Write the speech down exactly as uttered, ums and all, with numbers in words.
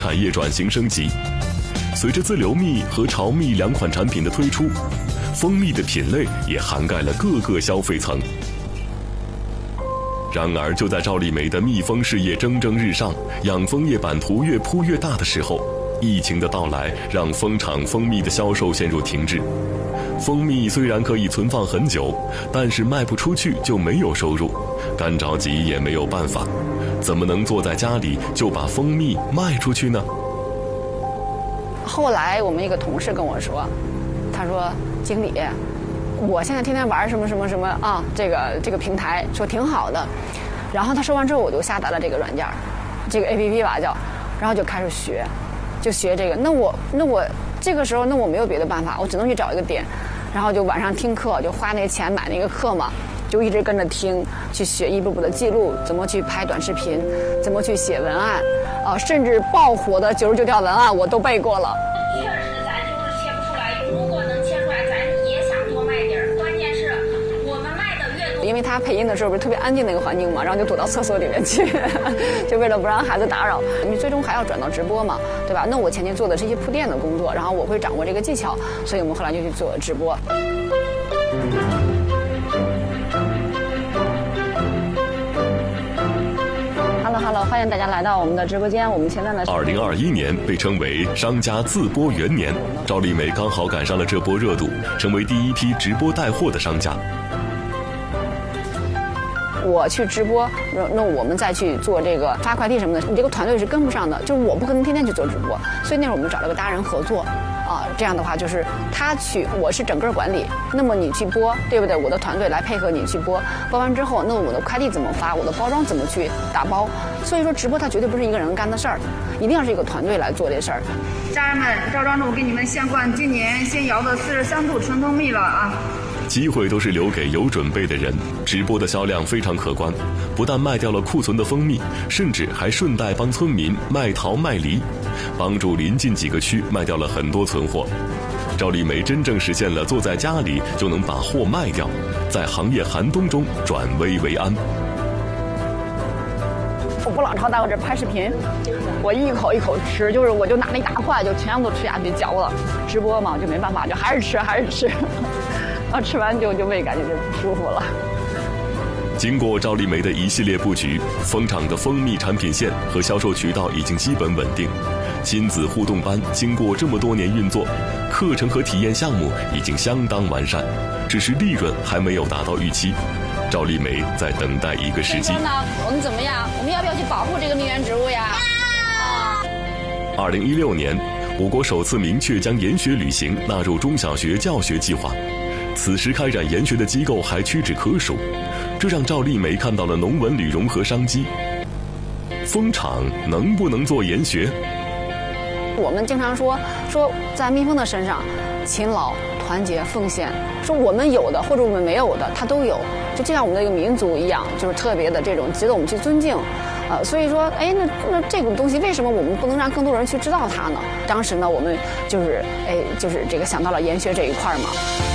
产业转型升级。随着自流蜜和巢蜜两款产品的推出，蜂蜜的品类也涵盖了各个消费层。然而，就在赵丽梅的蜜蜂事业蒸蒸日上、养蜂业版图越铺越大的时候，疫情的到来让蜂场蜂蜜的销售陷入停滞。蜂蜜虽然可以存放很久，但是卖不出去就没有收入，干着急也没有办法，怎么能坐在家里就把蜂蜜卖出去呢？ 后来我们一个同事跟我说，他说：“经理，我现在天天玩什么什么什么啊，这个这个平台说挺好的。”然后他说完之后，我就下载了这个软件，这个 A P P 吧叫，然后就开始学，就学这个。那我那我这个时候那我没有别的办法，我只能去找一个点，然后就晚上听课，就花那钱买那个课嘛，就一直跟着听，去学一步步的记录，怎么去拍短视频，怎么去写文案，啊，甚至爆火的九十九条文案我都背过了。 确实咱就是切不出来，如果能切出来，咱也想多卖点儿。关键是我们卖的越多， 因为他配音的时候不是特别安静的一个环境嘛，然后就躲到厕所里面去，就为了不让孩子打扰。你最终还要转到直播嘛，对吧？那我前期做的是一些铺垫的工作，然后我会掌握这个技巧，所以我们后来就去做直播。Hello， 欢迎大家来到我们的直播间。我们现在呢， 二零二一年被称为商家自播元年，赵丽梅刚好赶上了这波热度，成为第一批直播带货的商家。 我去直播，那那我们再去做这个发快递什么的，你这个团队是跟不上的，就是我不可能天天去做直播，所以那时候我们找了个达人合作。啊，这样的话就是他去，我是整个管理，那么你去播，对不对？我的团队来配合你去播，播完之后，那我的快递怎么发，我的包装怎么去打包？所以说直播它绝对不是一个人干的事儿，一定要是一个团队来做这事儿。 家人们，赵庄主给你们献灌今年新摇的四十三度纯蜂蜜了啊！ 机会都是留给有准备的人。直播的销量非常可观，不但卖掉了库存的蜂蜜，甚至还顺带帮村民卖桃卖梨，帮助临近几个区卖掉了很多存货。赵丽梅真正实现了坐在家里就能把货卖掉，在行业寒冬中转危为安。 我不老超在我这拍视频，我一口一口吃，就是我就拿那一大块就全部都吃下去嚼了。直播嘛就没办法，就还是吃还是吃。啊，吃完就就胃感觉就不舒服了。 经过赵丽梅的一系列布局，蜂场的蜂蜜产品线和销售渠道已经基本稳定。亲子互动班经过这么多年运作，课程和体验项目已经相当完善，只是利润还没有达到预期。赵丽梅在等待一个时机。 我们怎么样？我们要不要去保护这个蜜源植物呀？啊！ 二零一六年，我国首次明确将研学旅行纳入中小学教学计划。此时开展研学的机构还屈指可数，这让赵丽梅看到了农文旅融合商机。蜂场能不能做研学？ 我们经常说说在蜜蜂的身上，勤劳、团结、奉献，说我们有的或者我们没有的，它都有，就就像我们的一个民族一样，就是特别的这种值得我们去尊敬。呃，所以说，哎，那那这个东西为什么我们不能让更多人去知道它呢？当时呢，我们就是哎，就是这个想到了研学这一块嘛。